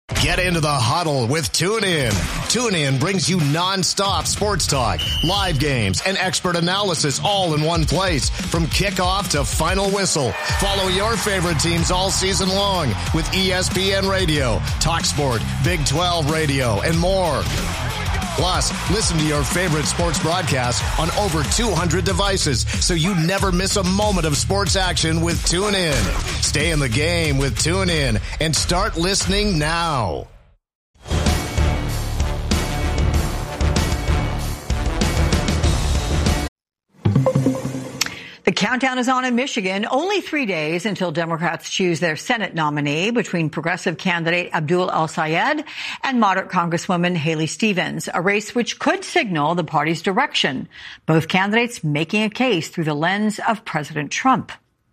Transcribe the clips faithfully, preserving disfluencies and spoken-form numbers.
Get into the huddle with TuneIn. TuneIn brings you nonstop sports talk, live games, and expert analysis all in one place. From kickoff to final whistle, follow your favorite teams all season long with E S P N Radio, TalkSport, Big twelve Radio, and more. Plus, listen to your favorite sports broadcasts on over two hundred devices so you never miss a moment of sports action with TuneIn. Stay in the game with TuneIn and start listening now. The countdown is on in Michigan. Only three days until Democrats choose their Senate nominee between progressive candidate Abdul El-Sayed and moderate Congresswoman Haley Stevens, a race which could signal the party's direction. Both candidates making a case through the lens of President Trump.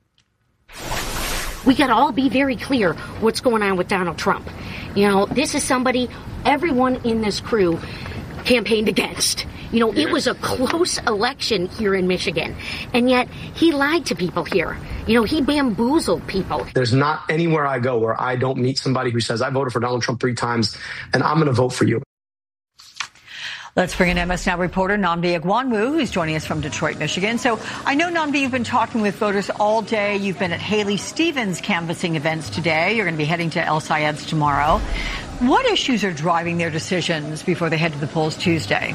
We got to all be very clear what's going on with Donald Trump. You know, this is somebody everyone in this crew campaigned against. You know, it was a close election here in Michigan, and yet he lied to people here. You know, he bamboozled people. There's not anywhere I go where I don't meet somebody who says, I voted for Donald Trump three times, and I'm going to vote for you. Let's bring in M S Now reporter Nnamdi Egwuonwu, who's joining us from Detroit, Michigan. So I know, Nnamdi, you've been talking with voters all day. You've been at Haley Stevens' canvassing events today. You're going to be heading to El-Sayed's tomorrow. What issues are driving their decisions before they head to the polls Tuesday?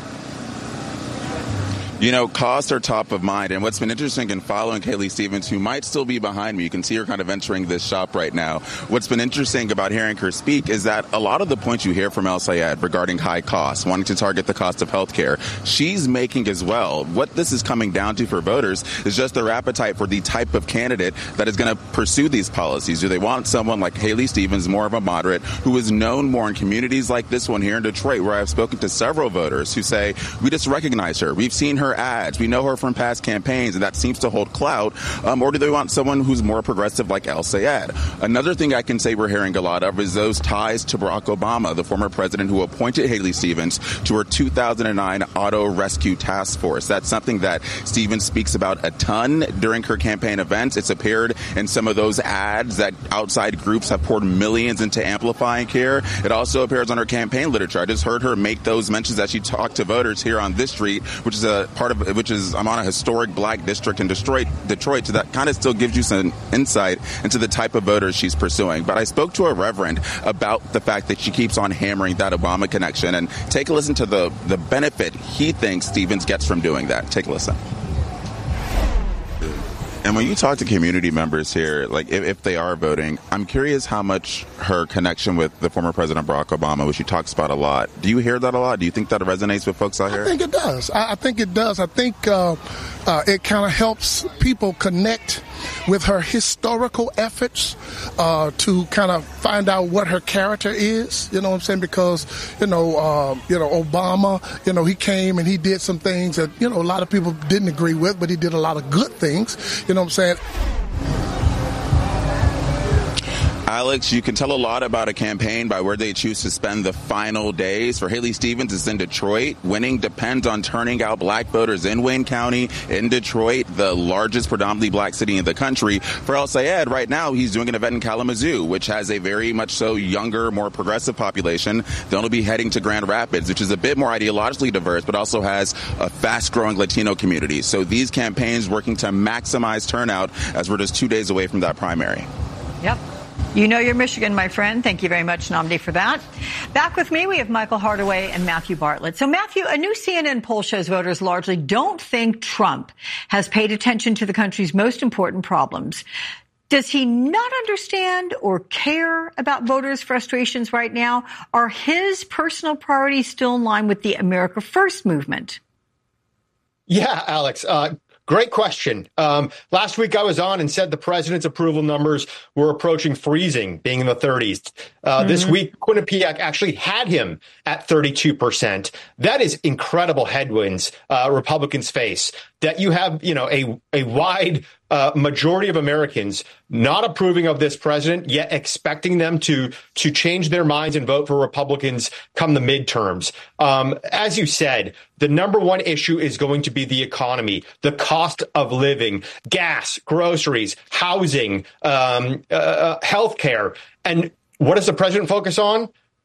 You know, costs are top of mind. And what's been interesting in following Haley Stevens, who might still be behind me, you can see her kind of entering this shop right now. What's been interesting about hearing her speak is that a lot of the points you hear from El-Sayed regarding high costs, wanting to target the cost of health care, she's making as well. What this is coming down to for voters is just their appetite for the type of candidate that is going to pursue these policies. Do they want someone like Haley Stevens, more of a moderate, who is known more in communities like this one here in Detroit, where I've spoken to several voters who say, we just recognize her. We've seen her ads. We know her from past campaigns, and that seems to hold clout. Um, or do they want someone who's more progressive like El-Sayed? Another thing I can say we're hearing a lot of is those ties to Barack Obama, the former president who appointed Haley Stevens to her two thousand nine Auto Rescue Task Force. That's something that Stevens speaks about a ton during her campaign events. It's appeared in some of those ads that outside groups have poured millions into amplifying care. It also appears on her campaign literature. I just heard her make those mentions as she talked to voters here on this street, which is a part of which is I'm on a historic black district in Detroit, Detroit, so that kind of still gives you some insight into the type of voters she's pursuing. But I spoke to a reverend about the fact that she keeps on hammering that Obama connection, and take a listen to the, the benefit he thinks Stevens gets from doing that. Take a listen. And when you talk to community members here, like if, if they are voting, I'm curious how much her connection with the former President Barack Obama, which she talks about a lot, do you hear that a lot? Do you think that resonates with folks out here? I think it does. I, I think it does. I think uh, uh, it kind of helps people connect with her historical efforts uh, to kind of find out what her character is. You know what I'm saying? Because, you know, uh, you know, Obama, you know, he came and he did some things that, you know, a lot of people didn't agree with, but he did a lot of good things. You know what I'm saying? Alex, you can tell a lot about a campaign by where they choose to spend the final days. For Haley Stevens, it's in Detroit. Winning depends on turning out black voters in Wayne County, in Detroit, the largest predominantly black city in the country. For El-Sayed, right now, he's doing an event in Kalamazoo, which has a very much so younger, more progressive population. They'll only be heading to Grand Rapids, which is a bit more ideologically diverse, but also has a fast-growing Latino community. So these campaigns working to maximize turnout as we're just two days away from that primary. Yep. You know you're Michigan, my friend. Thank you very much, Nnamdi, for that. Back with me, we have Michael Hardaway and Matthew Bartlett. So, Matthew, a new C N N poll shows voters largely don't think Trump has paid attention to the country's most important problems. Does he not understand or care about voters' frustrations right now? Are his personal priorities still in line with the America First movement? Yeah, Alex. Uh, Great question. Um, last week I was on and said the president's approval numbers were approaching freezing, being in the thirties. Uh, mm-hmm. This week, Quinnipiac actually had him at thirty-two percent. That is incredible headwinds uh, Republicans face. That you have, you know, a a wide uh, majority of Americans not approving of this president, yet expecting them to to change their minds and vote for Republicans come the midterms. Um, as you said, the number one issue is going to be the economy, the cost of living, gas, groceries, housing, um, uh, healthcare. And what does the president focus on?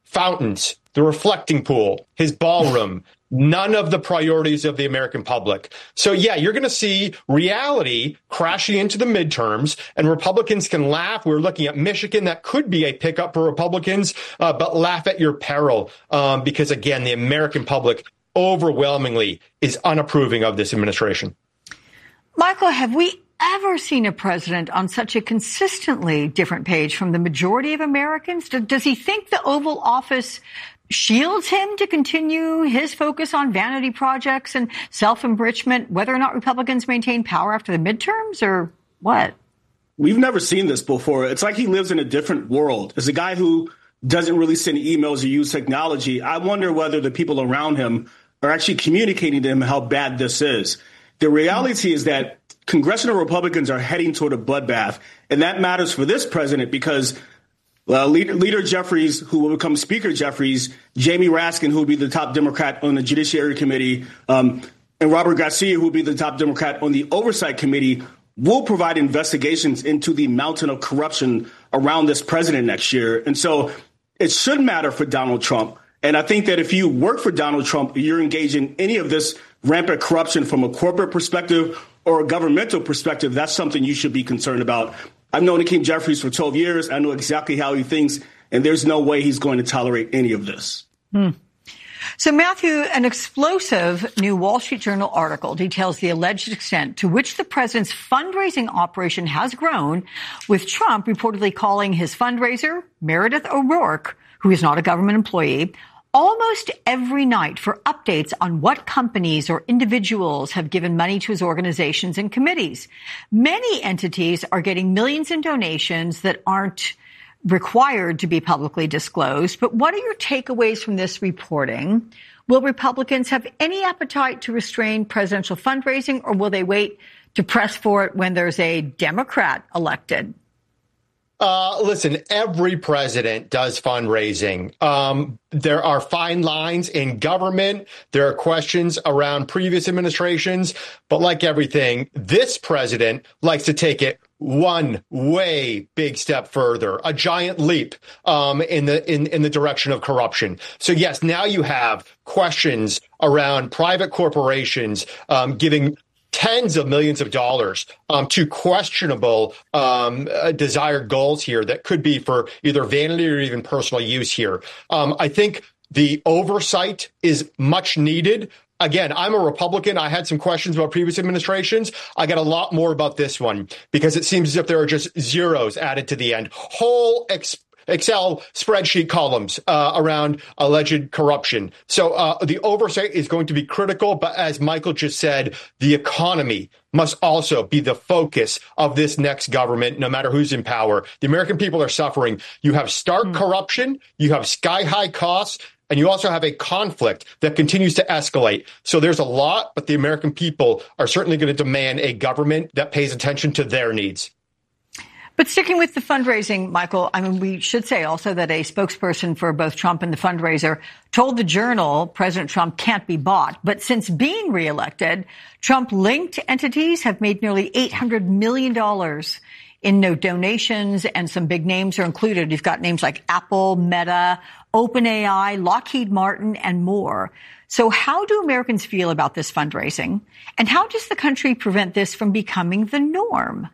fountains, the reflecting pool, his ballroom, none of the priorities of the American public. So, yeah, you're going to see reality crashing into the midterms, and Republicans can laugh. We're looking at Michigan. That could be a pickup for Republicans, uh, but laugh at your peril, um, because, again, the American public overwhelmingly is unapproving of this administration. Michael, have we ever seen a president on such a consistently different page from the majority of Americans? Does he think the Oval Office shields him to continue his focus on vanity projects and self-enrichment, whether or not Republicans maintain power after the midterms, or what? We've never seen this before. It's like he lives in a different world. As a guy who doesn't really send emails or use technology, I wonder whether the people around him are actually communicating to him how bad this is. The reality is that congressional Republicans are heading toward a bloodbath, and that matters for this president because Uh, Leader, Leader Jeffries, who will become Speaker Jeffries, Jamie Raskin, who will be the top Democrat on the Judiciary Committee, um, and Robert Garcia, who will be the top Democrat on the Oversight Committee, will provide investigations into the mountain of corruption around this president next year. And so it should matter for Donald Trump. And I think that if you work for Donald Trump, you're engaged in any of this rampant corruption from a corporate perspective or a governmental perspective, that's something you should be concerned about. I've known Hakeem Jeffries for twelve years. I know exactly how he thinks, and there's no way he's going to tolerate any of this. Hmm. So, Matthew, an explosive new Wall Street Journal article details the alleged extent to which the president's fundraising operation has grown, with Trump reportedly calling his fundraiser, Meredith O'Rourke, who is not a government employee, almost every night for updates on what companies or individuals have given money to his organizations and committees. Many entities are getting millions in donations that aren't required to be publicly disclosed. But what are your takeaways from this reporting? Will Republicans have any appetite to restrain presidential fundraising, or will they wait to press for it when there's a Democrat elected? Uh, listen, every president does fundraising. Um, there are fine lines in government. There are questions around previous administrations. But like everything, this president likes to take it one way big step further, a giant leap um, in the in, in the direction of corruption. So, yes, now you have questions around private corporations um, giving tens of millions of dollars um, to questionable um, uh, desired goals here that could be for either vanity or even personal use here. Um, I think the oversight is much needed. Again, I'm a Republican. I had some questions about previous administrations. I got a lot more about this one because it seems as if there are just zeros added to the end. Whole ex- Excel spreadsheet columns uh, around alleged corruption. So uh, the oversight is going to be critical. But as Michael just said, the economy must also be the focus of this next government, no matter who's in power. The American people are suffering. You have stark mm. corruption. You have sky high costs. And you also have a conflict that continues to escalate. So there's a lot, but the American people are certainly going to demand a government that pays attention to their needs. But sticking with the fundraising, Michael, I mean, we should say also that a spokesperson for both Trump and the fundraiser told the Journal President Trump can't be bought. But since being reelected, Trump-linked entities have made nearly eight hundred million dollars in no donations, and some big names are included. You've got names like Apple, Meta, OpenAI, Lockheed Martin, and more. So how do Americans feel about this fundraising? And how does the country prevent this from becoming the norm?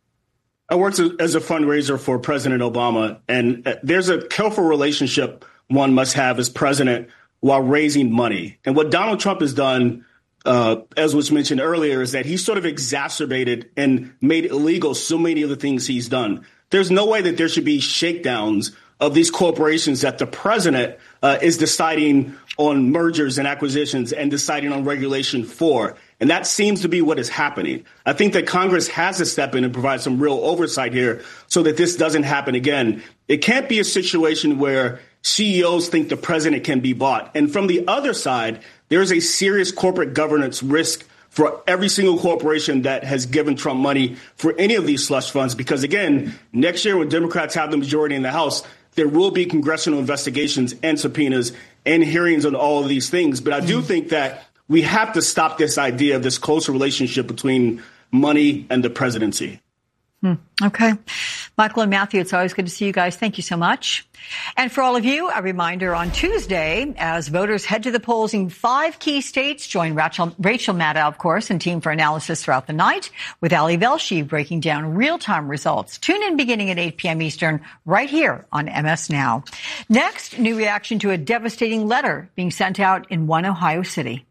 I worked as a fundraiser for President Obama, and there's a careful relationship one must have as president while raising money. And what Donald Trump has done, uh, as was mentioned earlier, is that he sort of exacerbated and made illegal so many of the things he's done. There's no way that there should be shakedowns of these corporations that the president uh, is deciding on mergers and acquisitions and deciding on regulation for. And that seems to be what is happening. I think that Congress has to step in and provide some real oversight here so that this doesn't happen again. It can't be a situation where C E Os think the president can be bought. And from the other side, there's a serious corporate governance risk for every single corporation that has given Trump money for any of these slush funds. Because, again, next year when Democrats have the majority in the House, there will be congressional investigations and subpoenas and hearings on all of these things. But I do think that we have to stop this idea of this closer relationship between money and the presidency. Hmm. Okay. Michael and Matthew, it's always good to see you guys. Thank you so much. And for all of you, a reminder on Tuesday, as voters head to the polls in five key states, join Rachel, Rachel Maddow, of course, and team for analysis throughout the night with Ali Velshi breaking down real-time results. Tune in beginning at eight p.m. Eastern right here on M S Now. Next, new reaction to a devastating letter being sent out in one Ohio city.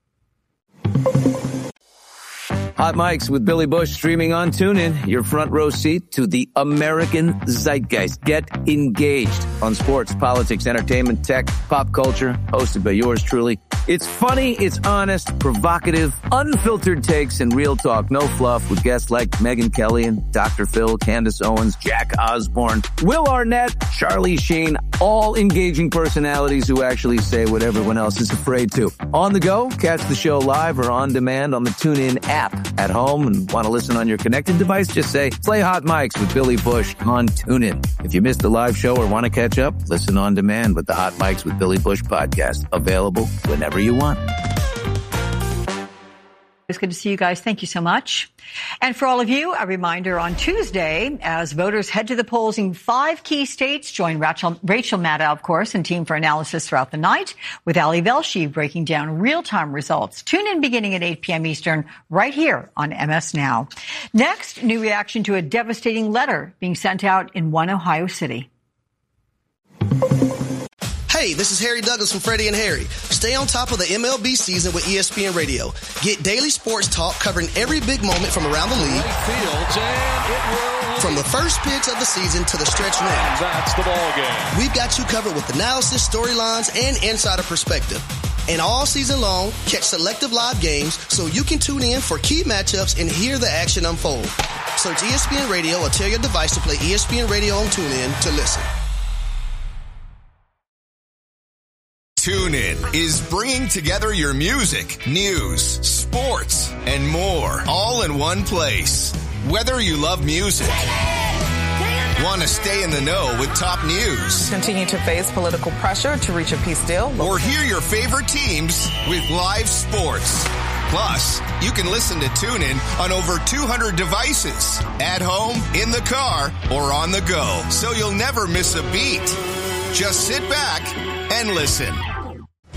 Hot Mics with Billy Bush streaming on TuneIn. Your front row seat to the American zeitgeist. Get engaged on sports, politics, entertainment, tech, pop culture. Hosted by yours truly. It's funny, it's honest, provocative, unfiltered takes, and real talk. No fluff with guests like Megyn Kelly and Doctor Phil, Candace Owens, Jack Osborne, Will Arnett, Charlie Sheen. All engaging personalities who actually say what everyone else is afraid to. On the go, catch the show live or on demand on the TuneIn app. At home and want to listen on your connected device, just say, play Hot Mics with Billy Bush on TuneIn. If you missed the live show or want to catch up, listen on demand with the Hot Mics with Billy Bush podcast. Available whenever you want. It's good to see you guys. Thank you so much. And for all of you, a reminder on Tuesday, as voters head to the polls in five key states, join Rachel, Rachel Maddow, of course, and team for analysis throughout the night with Ali Velshi breaking down real-time results. Tune in beginning at eight p.m. Eastern right here on M S Now. Next, new reaction to a devastating letter being sent out in one Ohio city. Hey, this is Harry Douglas from Freddie and Harry. Stay on top of the M L B season with E S P N Radio. Get daily sports talk covering every big moment from around the league. From the first pitch of the season to the stretch run. That's the ball game. We've got you covered with analysis, storylines, and insider perspective. And all season long, catch selective live games so you can tune in for key matchups and hear the action unfold. Search E S P N Radio or tell your device to play E S P N Radio on TuneIn to listen. TuneIn is bringing together your music, news, sports, and more, all in one place. Whether you love music, want to stay in the know with top news, continue to face political pressure to reach a peace deal, or hear your favorite teams with live sports. Plus, you can listen to TuneIn on over two hundred devices, at home, in the car, or on the go, so you'll never miss a beat. Just sit back and listen.